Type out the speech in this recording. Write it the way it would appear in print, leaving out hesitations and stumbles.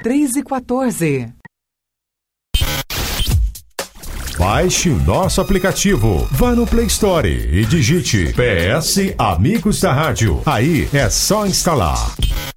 3h14. Baixe o nosso aplicativo. Vá no Play Store e digite PS Amigos da Rádio. Aí é só instalar.